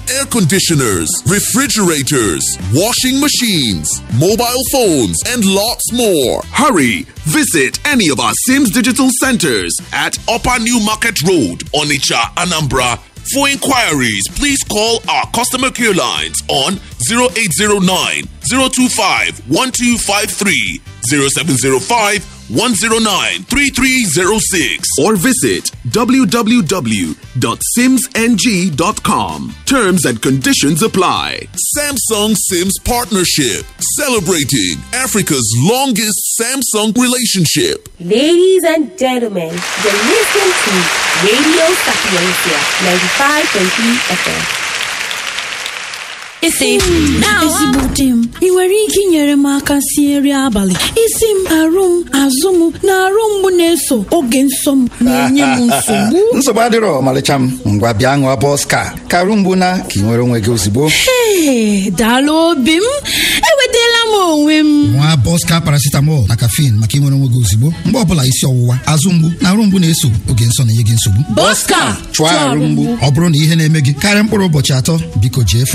air conditioners, refrigerators, washing machines, mobile phones, and lots more. Hurry! Visit any of our Sims Digital Centers at Upper New Market Road, Onitsha, Anambra. For inquiries, please call our customer care lines on 0809 025 1253, 0705 109 3306, or visit www.simsng.com. Terms and conditions apply. Samsung Sims Partnership, celebrating Africa's longest Samsung relationship. Ladies and gentlemen, you're listening to Radio Sapiencia 95.3 FM. ezigbo di m ị nwere ike inyere m aka sie nri abalị isi m arụ m azụ m na arụ mgbu na-eso oge nsọ m na-enye m nsogbu adịrọ ọmalịcha m ngwa bịa ṅụọ Boska ka arụ mgbu na ka ị nwere onwe gị ozugbo. daalụ obi m enwetala m onwe m nwa Boska paracetamol na caffeine maka inwere onwe gị ozugbo mgbe ọbụla isi ọwụwa azụ mgbu na arụ mgbu na-eso oge nsọ na-enye gị nsogbu. Boska chụọ arụ mgbu ọ bụrụ na ihe na-eme gị karịa mkpụrụ ụbọchị 3 biko jee